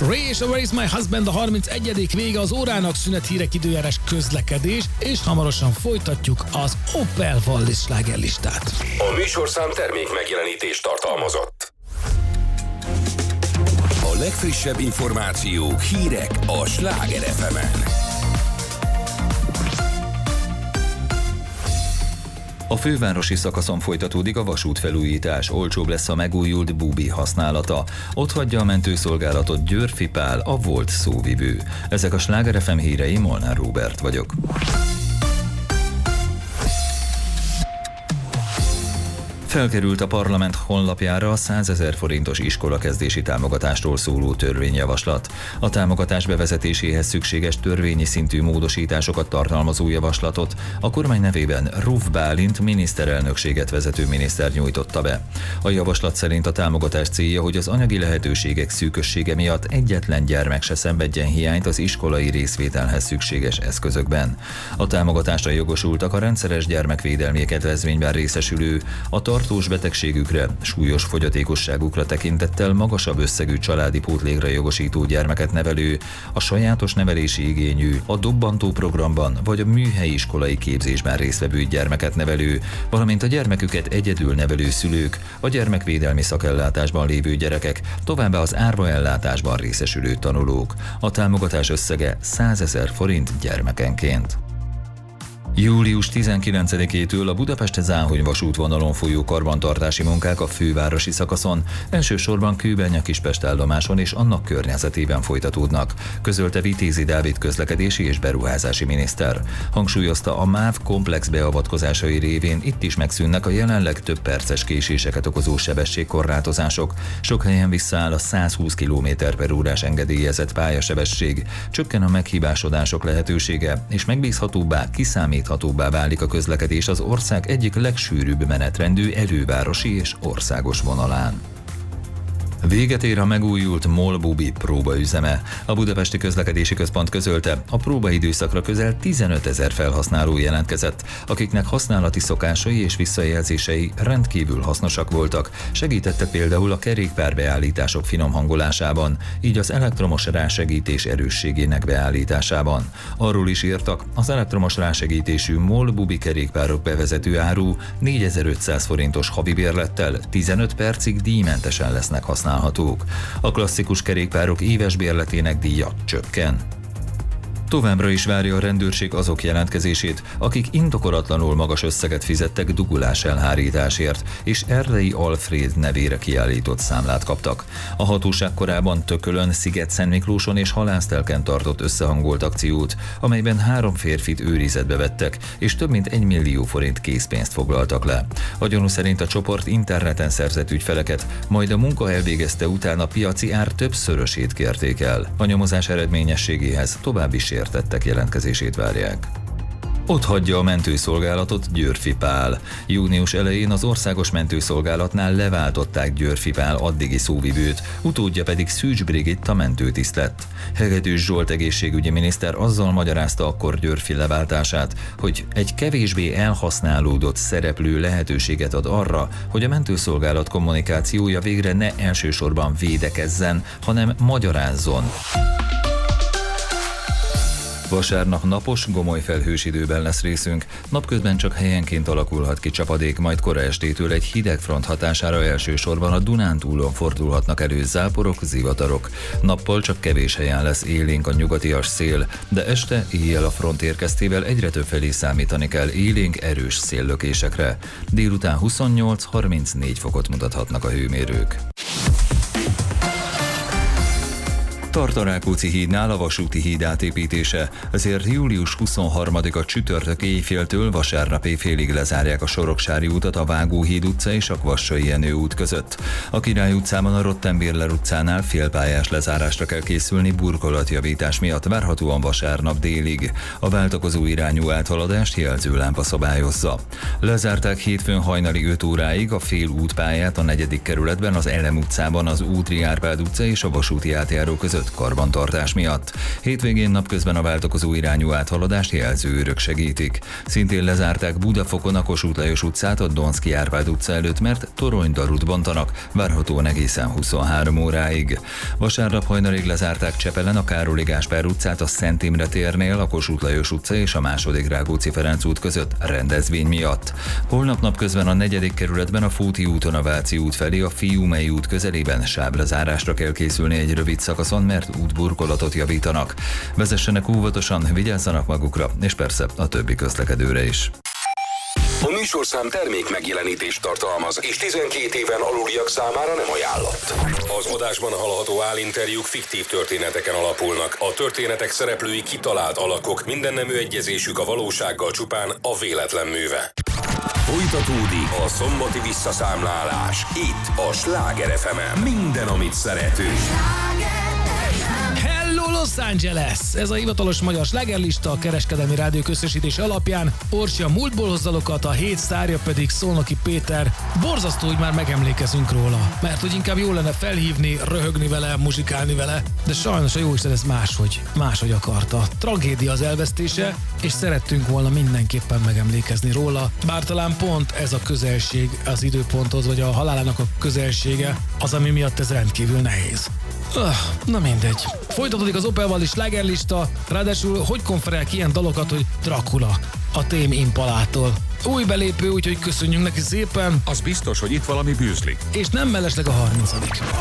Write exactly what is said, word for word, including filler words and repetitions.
Ray és a Where is my husband a harmincegyedik vége az órának, szünet hírek, időjárás, közlekedés, és hamarosan folytatjuk az Opel Wallis slágerlistát. A műsorszám termék megjelenítést tartalmazott. A legfrissebb információk, hírek a Sláger ef emen. A fővárosi szakaszon folytatódik a vasútfelújítás, olcsóbb lesz a megújult bubi használata. Ott hagyja a mentőszolgálatot Győrfi Pál, a volt szóvivő. Ezek a Sláger ef em hírei, Molnár Róbert vagyok. Felkerült a parlament honlapjára a százezer forintos iskolakezdési támogatásról szóló törvényjavaslat. A támogatás bevezetéséhez szükséges törvényi szintű módosításokat tartalmazó javaslatot a kormány nevében Ruf Bálint miniszterelnökséget vezető miniszter nyújtotta be. A javaslat szerint a támogatás célja, hogy az anyagi lehetőségek szűkössége miatt egyetlen gyermek se szenvedjen hiányt az iskolai részvételhez szükséges eszközökben. A támogatásra jogosultak a rendszeres gyermekvédelmi kedvezményben részesülő, a tartós betegségükre, súlyos fogyatékosságukra tekintettel magasabb összegű családi pótlékra jogosító gyermeket nevelő, a sajátos nevelési igényű, a dobbantó programban vagy a műhelyi iskolai képzésben résztvevő gyermeket nevelő, valamint a gyermeküket egyedül nevelő szülők, a gyermekvédelmi szakellátásban lévő gyerekek, továbbá az árva ellátásban részesülő tanulók. A támogatás összege százezer forint gyermekenként. július tizenkilencedikétől a Budapest-Záhony vasútvonalon folyó karbantartási munkák a fővárosi szakaszon, elsősorban Kőbánya-Kispest állomáson és annak környezetében folytatódnak, közölte Vitézi Dávid közlekedési és beruházási miniszter. Hangsúlyozta, a MÁV komplex beavatkozásai révén itt is megszűnnek a jelenleg több perces késéseket okozó sebességkorlátozások, sok helyen visszaáll a száz húsz kilométer per órás engedélyezett pályasebesség, csökken a meghibásodások lehetősége, és megbízhatóbbá, kiszámíthatóbbá hatóbbá válik a közlekedés az ország egyik legsűrűbb menetrendű elővárosi és országos vonalán. Véget ér a megújult MOL Bubi próbaüzeme. A Budapesti Közlekedési Központ közölte, a próbaidőszakra közel tizenötezer felhasználó jelentkezett, akiknek használati szokásai és visszajelzései rendkívül hasznosak voltak, segítettek például a kerékpárbeállítások finom hangolásában, így az elektromos rásegítés erősségének beállításában. Arról is írtak, az elektromos rásegítésű MOL Bubi kerékpárok bevezető áru négyezer-ötszáz forintos havi bérlettel tizenöt percig díjmentesen lesznek használhatók. A klasszikus kerékpárok éves bérletének díja csökken. Továbbra is várja a rendőrség azok jelentkezését, akik indokolatlanul magas összeget fizettek dugulás elhárításért, és Erdei Alfréd nevére kiállított számlát kaptak. A hatóság korábban Tökölön, Sziget-Szentmiklóson és Halásztelken tartott összehangolt akciót, amelyben három férfit őrizetbe vettek, és több mint egy millió forint készpénzt foglaltak le. A gyanú szerint a csoport interneten szerzett ügyfeleket, majd a munka elvégezte után a piaci ár többszörösét kérték el. A nyomozás eredményességéhez további sértettek jelentkezését várják. Ott hagyja a mentőszolgálatot Győrfi Pál. Június elején az országos mentőszolgálatnál leváltották Győrfi Pál addigi szóvivőt, utódja pedig Szűcs Brigitta mentőtiszt lett. Hegedűs Zsolt egészségügyi miniszter azzal magyarázta akkor Győrfi leváltását, hogy egy kevésbé elhasználódott szereplő lehetőséget ad arra, hogy a mentőszolgálat kommunikációja végre ne elsősorban védekezzen, hanem magyarázzon. Vasárnap napos, gomoly felhős időben lesz részünk, napközben csak helyenként alakulhat ki csapadék, majd kora estétől egy hideg front hatására elsősorban a Dunántúlon fordulhatnak elő záporok, zivatarok. Nappal csak kevés helyen lesz élénk a nyugatias szél, de este, éjjel a front érkeztével egyre több felé számítani kell élénk, erős széllökésekre. Délután huszonnyolc-harmincnégy fokot mutathatnak a hőmérők. Tart a Rákóczi hídnál a vasúti híd átépítése, ezért július huszonharmadika csütörtök éjféltől vasárnap éjfélig lezárják a Soroksári utat a Vágóhíd utca és a Kvassai Jenő út között. A Király utcában a Rottenbérler utcánál félpályás lezárásra kell készülni burkolatjavítás miatt, várhatóan vasárnap délig. A váltakozó irányú áthaladást jelzőlámpa szabályozza. Lezárták hétfőn hajnali öt óráig a fél útpályát a negyedik kerületben, az Elem utcában, az Útri Árpád utca és a vasúti átjáró között. között karbantartás miatt. Hétvégén napközben a váltakozó irányú áthaladást jelzőőrök segítik. Szintén lezárták Budafokon a Kossuth Lajos utcát a Donszky Árpád utca előtt, mert toronydarút bontanak, várhatóan egészen huszonhárom óráig. Vasárnap hajnalig lezárták Csepelen a Károly Gáspár utcát a Szent Imre térnél, a Kossuth Lajos utca és a második Rákóczi Ferenc út között rendezvény miatt. Holnap napközben a negyedik kerületben a Fóti úton a Váci út felé a Fiumei út közelében sávlezárásra kell készülni egy rövid szakaszon, mert útburkolatot javítanak. Vezessenek óvatosan, vigyázzanak magukra, és persze a többi közlekedőre is. A műsorszám termék megjelenítést tartalmaz, és tizenkét éven aluliak számára nem ajánlott. Az adásban hallható állinterjúk fiktív történeteken alapulnak. A történetek szereplői kitalált alakok, mindennemű egyezésük a valósággal csupán a véletlen műve. Folytatódik a szombati visszaszámlálás. Itt a Sláger ef emen. Minden, amit szeretünk. Hello Los Angeles! Ez a hivatalos magyar slágerlista a Kereskedelmi Rádió közösítése alapján. Orsi a múltból hoz dalokat, a hét sztárja pedig Szolnoki Péter. Borzasztó, hogy már megemlékezünk róla, mert hogy inkább jó lenne felhívni, röhögni vele, muzsikálni vele, de sajnos a jóisten ez máshogy, máshogy akarta. Tragédia az elvesztése, és szerettünk volna mindenképpen megemlékezni róla, bár talán pont ez a közelség az időponthoz, vagy a halálának a közelsége az, ami miatt ez rendkívül nehéz. Öh, na mindegy. Folytatódik az Opel Wallis slágerlista, ráadásul hogy konferál ki ilyen dalokat, hogy Dracula, a Tame Impalától. Új belépő, úgyhogy köszönjünk neki szépen. Az biztos, hogy itt valami bűzlik. És nem mellesleg a harmincadik